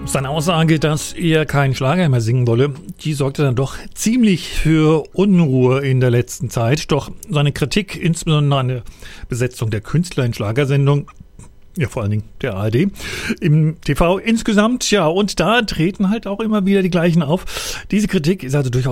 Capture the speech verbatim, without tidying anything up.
Seine Aussage, dass er keinen Schlager mehr singen wolle, die sorgte dann doch ziemlich für Unruhe in der letzten Zeit. Doch seine Kritik, insbesondere an der Besetzung der Künstler in Schlagersendungen, ja vor allen Dingen der A R D, im T V insgesamt, ja, und da treten halt auch immer wieder die gleichen auf. Diese Kritik ist also durchaus